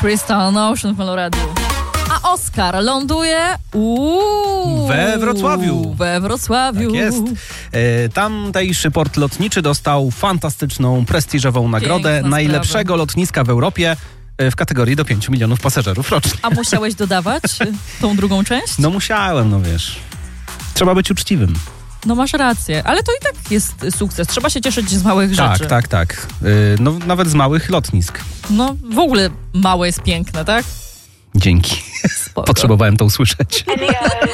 Crystal Ocean w Meloradiu. A Oscar ląduje we Wrocławiu. We Wrocławiu. Tak jest. Tamtejszy port lotniczy dostał fantastyczną, prestiżową nagrodę Piękna najlepszego sprawa. lotniska w Europie w kategorii do 5 milionów pasażerów rocznie. A musiałeś dodawać tą drugą część? No musiałem, no wiesz. Trzeba być uczciwym. No masz rację, ale to i tak jest sukces. Trzeba się cieszyć z małych rzeczy. Tak. No nawet z małych lotnisk. No w ogóle małe jest piękne, tak? Dzięki. Spoko. Potrzebowałem to usłyszeć.